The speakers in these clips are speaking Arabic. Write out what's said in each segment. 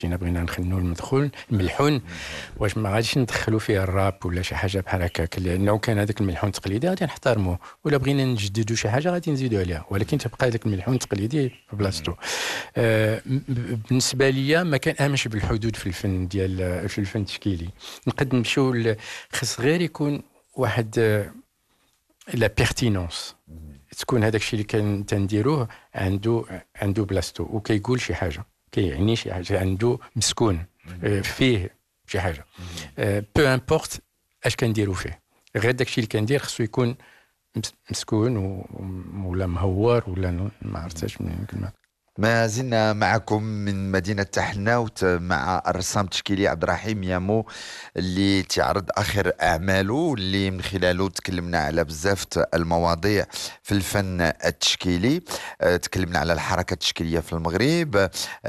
جينا بغينا نخنوا المدخول الملحون، واش ما غاديش ندخلوا فيه الراب ولا شي حاجه بحال هكاك، لانه كان هذاك الملحون التقليدي غادي نحترموه، ولا بغينا نجددوا شي حاجه غادي نزيدوا عليها، ولكن تبقى هذاك الملحون التقليدي في بلاصتو. بالنسبه ليا ما كان اهمش بالحدود في الفن ديال في الفن التشكيلي. نقد نمشيو خص غير يكون واحد لا بيرتينونس، تكون هذاك الشيء اللي كان تنديروه عنده بلاصتو وكيقول شي حاجه، كيعني شي حاجه، عنده مسكون فيه شي حاجه. بو امبورت اش كنديروا فيه، غير داك الشيء اللي كندير خصو يكون مسكون ولا مهور ولا ما عرفتش من كلمه. ما زلنا معكم من مدينة تحناوت مع الرسام التشكيلي عبد الرحيم يامو اللي تعرض آخر أعماله، اللي من خلاله تكلمنا على بزاف المواضيع في الفن التشكيلي. تكلمنا على الحركة التشكيلية في المغرب،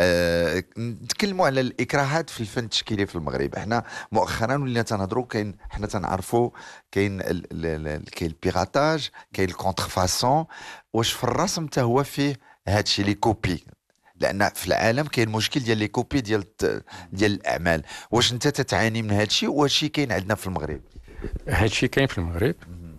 نتكلموا على الإكراهات في الفن التشكيلي في المغرب. احنا مؤخرا ولينا تنهضروا، كاين حنا تنعرفوا كاين البيغاتاج، كاين الكونترفاسون. واش في الرسم حتى هو فيه هادشي لي كوبي؟ لان في العالم كاين مشكل ديال لي كوبي ديال الاعمال. واش انت تتعاني من هادشي؟ وهادشي كاين عندنا في المغرب؟ هادشي كاين في المغرب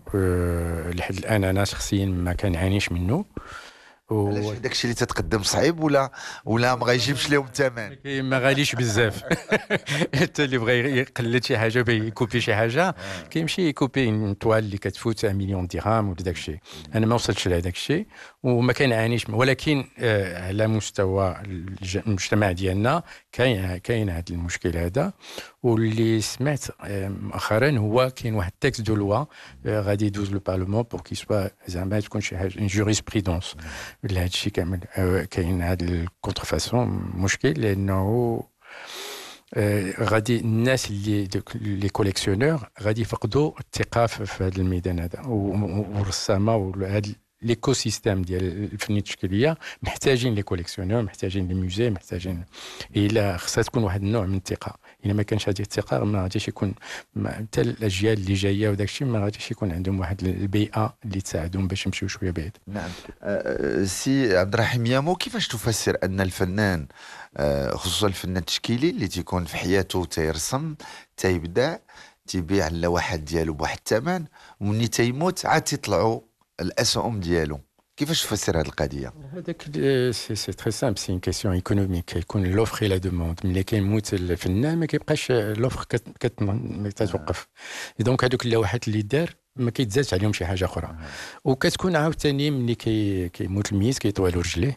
لحد الان انا شخصيا ما كنعانيش منه. علاش داكشي اللي تتقدم صعيب ولا ما غايجيبش لهم الثمن؟ ما غاليش بزاف. حتى اللي بغى يقلد شي حاجه يكوبي شي حاجه كيمشي يكوبي ان توال اللي كتفوت 1 مليون درهم ولا داك الشيء. انا ما وصلتش لهذاك الشيء وما كنعانيش، ولكن على مستوى المجتمع ديالنا كاين هذا المشكل هذا. واللي سمعت مؤخرا هو كاين واحد تكست دو لوا غادي يدوز لو بارلمون بور كي سوا زعما تكون شي حاجه ان جوريسبريدونس لهذا الشيء كامل. كاين هذا الكونترفاسون مشكل، لانه غادي الناس اللي كوليكسيونور غادي يفقدوا الثقه في هذا الميدان هذا، والرسامه وهذا ليكو سيستيم ديال الفنيه التشكيليه محتاجين لي كوليكسيونور، محتاجين لي موزي، محتاجين الى خصها تكون واحد النوع من الثقه. الا ما كانش هذه الثقه ما غاديش يكون حتى الاجيال اللي جايه وداك الشيء ما غاديش يكون عندهم واحد البيئه اللي تساعدهم باش يمشيو شويه بعيد. نعم. سي عبد الرحيم يامو، كيفاش تفسر ان الفنان خصوصا الفنان التشكيلي اللي تيكون في حياته تيرسم تيبدع تيبيع اللوحات ديالو بواحد الثمن، ومني تيموت عاد تيطلعوا الاسهم ديالو؟ كيفاش تفسر هذه القضيه؟ هذاك سي تري سامبل، سي اون كيسيون ايكونوميك. كيكون لوفر اي لا دوموند، ملي كيموت الفنان ما كيبقاش لوفر كتوقف. دونك هذوك اللوحات اللي دار ما كيتزادش عليهم شي حاجه اخرى. وكتكون عاوتاني ملي كيموت الميت كيطوالوا رجليه،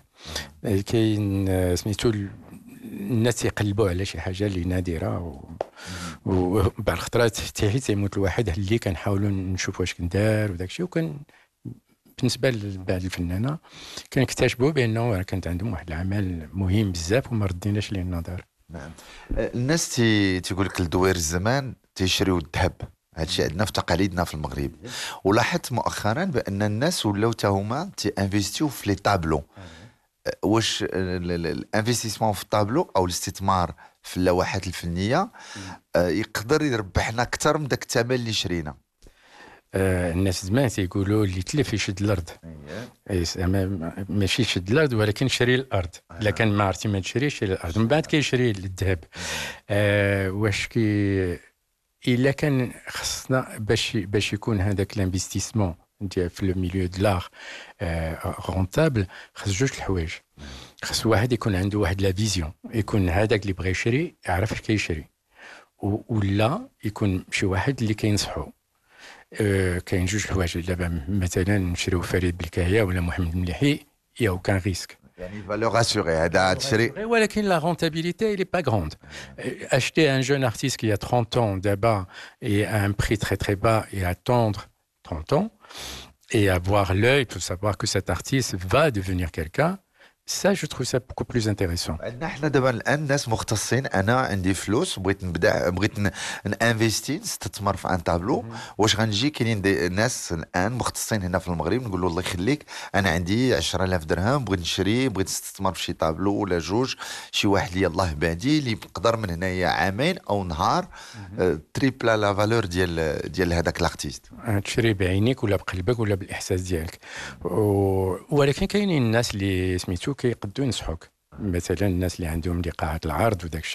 كاين سميتو الناس يقلبوا على شي حاجه اللي نادره. وبعض الخطرات تيموت الواحد اللي كنحاولوا نشوف واش كندار وداك الشيء. وكان بالنسبه لبعض الفنانه كنكتشفوا بانه كانت عندهم واحد العمل مهم بزاف وما رديناش ليه النظر. نعم. الناس تيقول لك لدوير الزمان تيشريو الذهب. هادشي عندنا في تقاليدنا في المغرب. ولاحظت مؤخرا بان الناس ولاو حتى هما تيانفيستيو في لي طابلو. واش الانفستيسمون في الطابلو او الاستثمار في اللوحات الفنيه يقدر يربحنا اكثر من داك الثمن اللي شرينا؟ الناس زمان تيقولوا اللي تلف يشد الارض. ماشي يشد الارض ولكن شري الارض. الا كان ما عرفتي ما تشريش، شري الارض من بعد كيشري الذهب. واش الا كان خصنا باش يكون هذاك الانفستيسمون ديال في لو ميليو دو لار رونتابل، خص جوج الحوايج. خص واحد يكون عنده واحد لا فيزيون، يكون هذاك اللي بغى يشري يعرف اش كيشري، ولا يكون شي واحد اللي كينصحو. كاين جوج الحوايج. دابا مثلا نشريو فريد بالكايه ولا محمد المليحي، يا اوكان ريسك، يعني فالور اسيوري هذا تشري. ولكن لا رونتابيليتي elle est pas grande. Acheter un jeune artiste qui a 30 ans d'abord et à un prix très très bas et attendre 30 ans et avoir l'œil pour savoir que cet artiste va devenir quelqu'un, ça je trouve ça beaucoup plus intéressant. عندنا حنا دابا الان ناس مختصين. انا عندي فلوس، بغيت نبدا، بغيت نانفيستي، نستثمر في ان طابلو. واش غنجي كاينين ناس الان مختصين هنا في المغرب نقول له الله يخليك انا عندي 10,000 درهم بغيت نشري، بغيت نستثمر في شي طابلو ولا جوج، شي واحد اللي يلاه بادي اللي يقدر من هنايا عامين او نهار تريبلا لا فالور ديال هذاك الارتيست. تشري بعينيك ولا بقلبك ولا بالاحساس ديالك. ولكن كاينين الناس اللي سميتو كيقدروا ينصحوك، مثلا الناس اللي عندهم لقاعات العرض وداك الشيء.